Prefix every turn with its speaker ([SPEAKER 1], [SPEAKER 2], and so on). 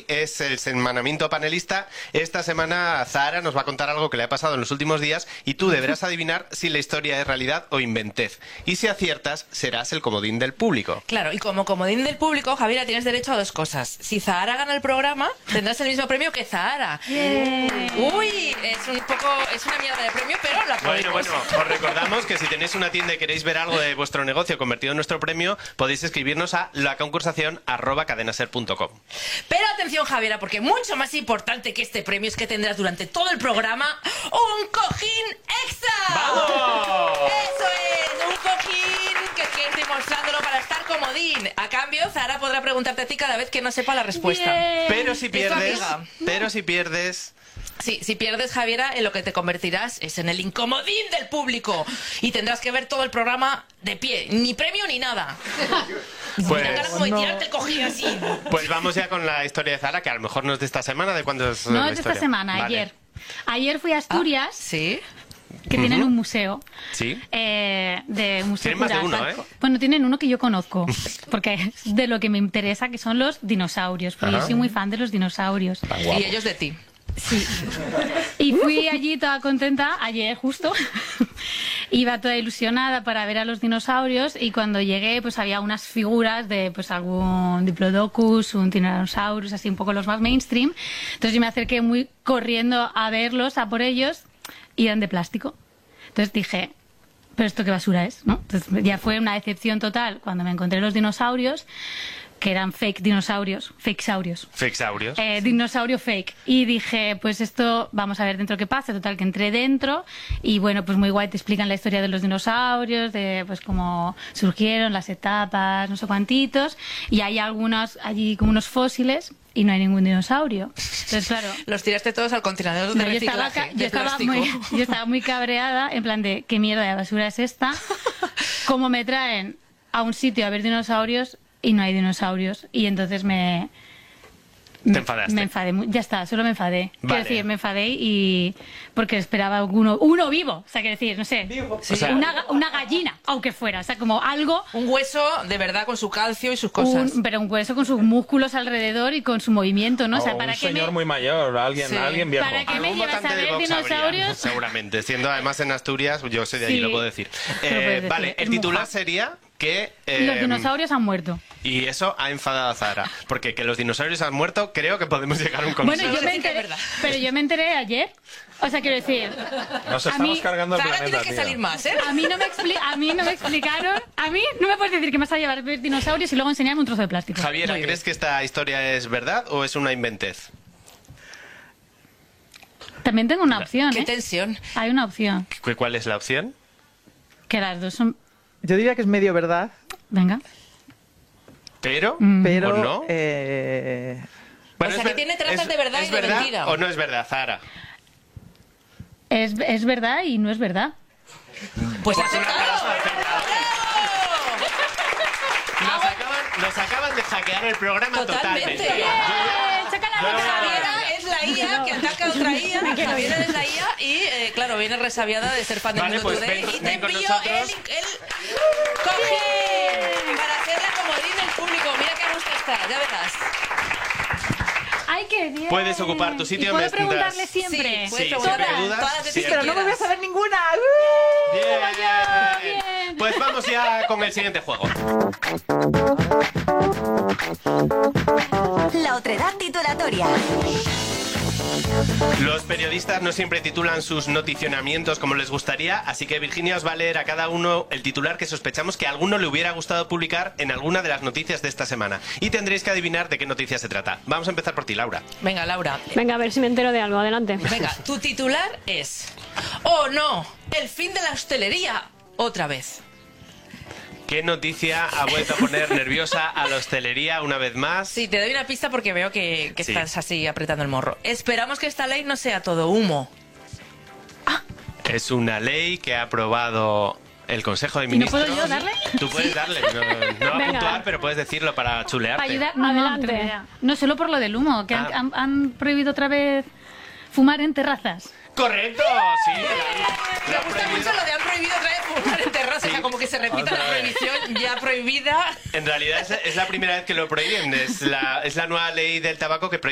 [SPEAKER 1] hoy es el semanamiento panelista. Esta semana Zahara nos va a contar algo que le ha pasado en los últimos días y tú deberás adivinar si la historia es realidad o inventez. Y si aciertas, serás el comodín del público.
[SPEAKER 2] Claro, y como comodín del público, Javiera, tienes derecho a dos cosas. Si Zahara gana el programa, tendrás el mismo premio que Zahara. Uy, es una mierda de premio, pero la podemos.
[SPEAKER 1] Bueno, os recordamos que si tenéis una tienda y queréis ver algo de vuestro negocio convertido en nuestro premio, podéis escribirnos a laconcursacion@cadenaser.com.
[SPEAKER 2] Pero atención, Javiera, porque mucho más importante que este premio es que tendrás durante todo el programa un cojín extra.
[SPEAKER 1] ¡Vamos!
[SPEAKER 2] Eso es, un cojín que estoy demostrándolo para estar comodín. A cambio, Zahara podrá preguntarte a ti cada vez que no sepa la respuesta.
[SPEAKER 3] Bien.
[SPEAKER 1] Pero si pierdes,
[SPEAKER 2] amiga. Sí, si pierdes, Javiera, en lo que te convertirás es en el incomodín del público. Y tendrás que ver todo el programa de pie. Ni premio ni nada.
[SPEAKER 1] Pues,
[SPEAKER 2] Me dan ganas como de tirarte el cojín así.
[SPEAKER 1] pues vamos ya con la historia de Zahara, que a lo mejor no es de esta semana. ¿De cuándo es
[SPEAKER 3] No
[SPEAKER 1] la
[SPEAKER 3] es de esta
[SPEAKER 1] historia?
[SPEAKER 3] semana,
[SPEAKER 1] Vale.
[SPEAKER 3] ayer. Ayer fui a Asturias,
[SPEAKER 2] ¿Sí?
[SPEAKER 3] que tienen un museo.
[SPEAKER 1] Sí.
[SPEAKER 3] De museo
[SPEAKER 1] Tienen más de uno,
[SPEAKER 3] Jurásico. Bueno, tienen uno que yo conozco, porque es de lo que me interesa, que son los dinosaurios, porque yo soy muy fan de los dinosaurios.
[SPEAKER 2] Y ellos de ti.
[SPEAKER 3] Sí. Y fui allí toda contenta, ayer justo. Iba toda ilusionada para ver a los dinosaurios y cuando llegué pues había unas figuras de pues algún Diplodocus, un Tyrannosaurus, así un poco los más mainstream. Entonces yo me acerqué muy corriendo a verlos, a por ellos, y eran de plástico. Entonces dije, ¿pero esto qué basura es? ¿No? Entonces ya fue una decepción total cuando me encontré los dinosaurios, que eran fake dinosaurios, fakesaurios.
[SPEAKER 1] Fixaurios.
[SPEAKER 3] Dinosaurio fake. Y dije, pues esto, vamos a ver dentro qué pasa. Total, que entré dentro y bueno, pues muy guay, te explican la historia de los dinosaurios, de pues cómo surgieron, las etapas, no sé cuantitos. Y hay algunos, allí como unos fósiles y no hay ningún dinosaurio. Entonces, claro...
[SPEAKER 2] Los tiraste todos al contenedor de
[SPEAKER 3] No,
[SPEAKER 2] reciclaje de
[SPEAKER 3] yo
[SPEAKER 2] plástico.
[SPEAKER 3] estaba muy cabreada, en plan de, ¿qué mierda de basura es esta? ¿Cómo me traen a un sitio a ver dinosaurios y no hay dinosaurios? Y entonces
[SPEAKER 1] Te enfadaste.
[SPEAKER 3] me enfadé, ya está, solo me enfadé.
[SPEAKER 1] Vale.
[SPEAKER 3] Quiero decir, me enfadé y porque esperaba uno vivo, o sea, quiero decir, no sé,
[SPEAKER 1] Sí. O sea,
[SPEAKER 3] una gallina, aunque fuera, o sea, como algo,
[SPEAKER 2] Un hueso de verdad con su calcio y sus cosas.
[SPEAKER 3] pero un hueso con sus músculos alrededor y con su movimiento, ¿no? O sea,
[SPEAKER 4] O
[SPEAKER 3] ¿para
[SPEAKER 4] un
[SPEAKER 3] qué
[SPEAKER 4] señor
[SPEAKER 3] me...
[SPEAKER 4] muy mayor, alguien
[SPEAKER 2] Sí.
[SPEAKER 4] viejo.
[SPEAKER 3] ¿Para qué me
[SPEAKER 1] algún
[SPEAKER 3] llevas a
[SPEAKER 1] votante de
[SPEAKER 3] ver
[SPEAKER 1] Vox habría,
[SPEAKER 3] dinosaurios?
[SPEAKER 1] seguramente. Siendo además en Asturias, yo soy de allí,
[SPEAKER 3] Sí.
[SPEAKER 1] lo puedo decir.
[SPEAKER 3] Lo puedes decir,
[SPEAKER 1] Vale, el
[SPEAKER 3] es
[SPEAKER 1] titular
[SPEAKER 3] moja.
[SPEAKER 1] sería que...
[SPEAKER 3] Los dinosaurios han muerto.
[SPEAKER 1] Y eso ha enfadado a Zahara. Porque que los dinosaurios han muerto, creo que podemos llegar a un consenso.
[SPEAKER 3] Bueno, yo
[SPEAKER 2] sé
[SPEAKER 3] me
[SPEAKER 2] si que es
[SPEAKER 3] enteré,
[SPEAKER 2] verdad.
[SPEAKER 3] pero yo me enteré ayer. O sea, quiero decir,
[SPEAKER 4] Nos
[SPEAKER 3] a
[SPEAKER 4] estamos
[SPEAKER 3] mí-
[SPEAKER 4] cargando el
[SPEAKER 2] Zahara
[SPEAKER 4] planeta,
[SPEAKER 2] tiene que
[SPEAKER 4] tío.
[SPEAKER 2] salir más, ¿eh?
[SPEAKER 3] a mí no me explicaron, a mí no me puedes decir que me vas a llevar a ver dinosaurios y luego enseñarme un trozo de plástico.
[SPEAKER 1] Javiera,
[SPEAKER 2] Muy bien.
[SPEAKER 1] ¿crees que esta historia es verdad o es una inventez?
[SPEAKER 3] También tengo una opción,
[SPEAKER 2] Qué
[SPEAKER 3] ¿eh?
[SPEAKER 2] tensión.
[SPEAKER 3] Hay una opción,
[SPEAKER 1] ¿Cuál es la opción?
[SPEAKER 3] que las dos son...
[SPEAKER 5] Yo diría que es medio verdad,
[SPEAKER 3] Venga.
[SPEAKER 1] ¿Pero?
[SPEAKER 5] pero...
[SPEAKER 1] ¿O no?
[SPEAKER 2] O sea, que tiene trazas de verdad
[SPEAKER 1] ¿es
[SPEAKER 2] y de
[SPEAKER 1] verdad
[SPEAKER 2] mentira.
[SPEAKER 1] o no es verdad, Zahara?
[SPEAKER 3] Es verdad y no es verdad.
[SPEAKER 2] Pues
[SPEAKER 1] Pues
[SPEAKER 2] acertado.
[SPEAKER 1] Nos acaban de hackear el programa
[SPEAKER 2] Totalmente.
[SPEAKER 1] totalmente.
[SPEAKER 2] Javiera es la IA que ataca a otra IA. Javiera es la IA y, claro, viene resabiada de ser fan del
[SPEAKER 1] Vale,
[SPEAKER 2] Mundo
[SPEAKER 1] pues
[SPEAKER 2] Today
[SPEAKER 1] ven-
[SPEAKER 2] y te
[SPEAKER 1] ven con
[SPEAKER 2] envío
[SPEAKER 1] nosotros.
[SPEAKER 2] el cojín para hacer la comodín del público. Mira qué gusto está, ya verás.
[SPEAKER 3] ¡Ay, qué bien!
[SPEAKER 1] Puedes ocupar tu sitio
[SPEAKER 3] ¿Y puedo
[SPEAKER 1] mientras-
[SPEAKER 3] preguntarle siempre?
[SPEAKER 2] Sí, puedes
[SPEAKER 1] Sí,
[SPEAKER 2] preguntar
[SPEAKER 1] siempre dudas,
[SPEAKER 2] todas las veces
[SPEAKER 1] sí.
[SPEAKER 2] que
[SPEAKER 5] Pero no me voy a
[SPEAKER 2] quieras.
[SPEAKER 5] saber ninguna.
[SPEAKER 1] Bien.
[SPEAKER 3] Bien.
[SPEAKER 1] Pues vamos ya con el siguiente juego.
[SPEAKER 6] La otredad titulatoria.
[SPEAKER 1] Los periodistas no siempre titulan sus noticionamientos como les gustaría, así que Virginia os va a leer a cada uno el titular que sospechamos que a alguno le hubiera gustado publicar en alguna de las noticias de esta semana. Y tendréis que adivinar de qué noticia se trata. Vamos a empezar por ti, Laura.
[SPEAKER 2] Venga, Laura.
[SPEAKER 7] Venga, a ver si me entero de algo. Adelante.
[SPEAKER 2] Venga, tu titular es: ¡Oh no! ¡El fin de la hostelería! Otra vez.
[SPEAKER 1] ¿Qué noticia ha vuelto a poner nerviosa a la hostelería una vez más?
[SPEAKER 2] Sí, te doy una pista porque veo que
[SPEAKER 1] Sí.
[SPEAKER 2] estás así apretando el morro. Esperamos que esta ley no sea todo humo.
[SPEAKER 1] Es una ley que ha aprobado el Consejo de
[SPEAKER 3] ¿Y no
[SPEAKER 1] Ministros.
[SPEAKER 3] puedo yo darle?
[SPEAKER 1] Tú puedes darle, no a
[SPEAKER 7] Venga.
[SPEAKER 1] puntuar, pero puedes decirlo para chulearte.
[SPEAKER 3] Para ayudar. No,
[SPEAKER 7] Adelante.
[SPEAKER 3] no tengo idea. No, solo por lo del humo, que
[SPEAKER 1] Ah.
[SPEAKER 3] han prohibido otra vez fumar en terrazas.
[SPEAKER 1] ¡Correcto! Sí,
[SPEAKER 2] Me gusta mucho lo de han prohibido otra vez fumar en terraza,
[SPEAKER 1] Sí.
[SPEAKER 2] o sea, como que se repita
[SPEAKER 4] Otra
[SPEAKER 2] la
[SPEAKER 4] vez.
[SPEAKER 2] prohibición ya prohibida.
[SPEAKER 1] En realidad es la primera vez que lo prohíben. Es la nueva ley del tabaco que prohíbe